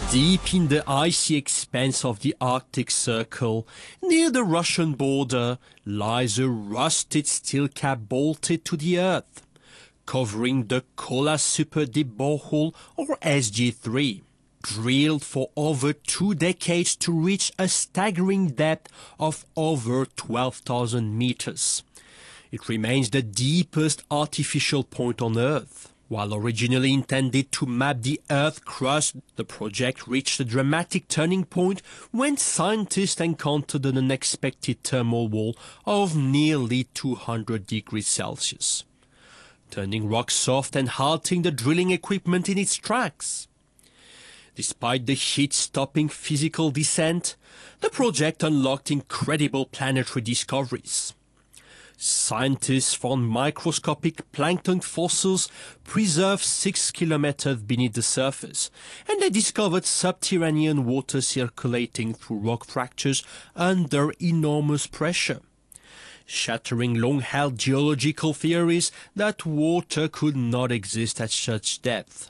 Deep in the icy expanse of the Arctic Circle, near the Russian border, lies a rusted steel cap bolted to the Earth, covering the Kola Super Deep Borehole, or SG3, drilled for over 2 decades to reach a staggering depth of over 12,000 meters. It remains the deepest artificial point on Earth. While originally intended to map the Earth's crust, the project reached a dramatic turning point when scientists encountered an unexpected thermal wall of nearly 200 degrees Celsius, turning rock soft and halting the drilling equipment in its tracks. Despite the heat-stopping physical descent, the project unlocked incredible planetary discoveries. Scientists found microscopic plankton fossils preserved 6 kilometers beneath the surface, and they discovered subterranean water circulating through rock fractures under enormous pressure, shattering long-held geological theories that water could not exist at such depth.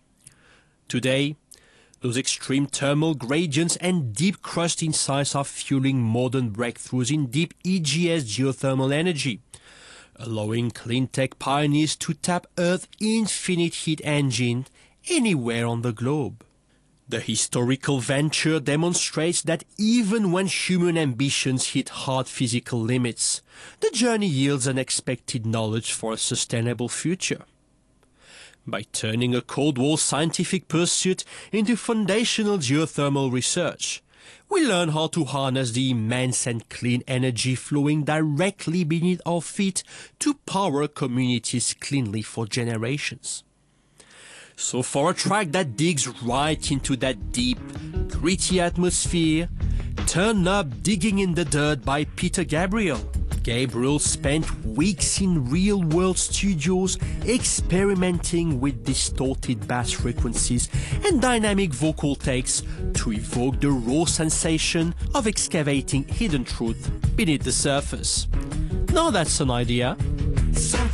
Today, those extreme thermal gradients and deep crust insights are fueling modern breakthroughs in deep EGS geothermal energy, allowing cleantech pioneers to tap Earth's infinite heat engine anywhere on the globe. The historical venture demonstrates that even when human ambitions hit hard physical limits, the journey yields unexpected knowledge for a sustainable future. By turning a Cold War scientific pursuit into foundational geothermal research, we learn how to harness the immense and clean energy flowing directly beneath our feet to power communities cleanly for generations. So for a track that digs right into that deep, gritty atmosphere, Turn Up Digging in the Dirt by Peter Gabriel. Gabriel spent weeks in real-world studios experimenting with distorted bass frequencies and dynamic vocal takes to evoke the raw sensation of excavating hidden truth beneath the surface. Now that's an idea.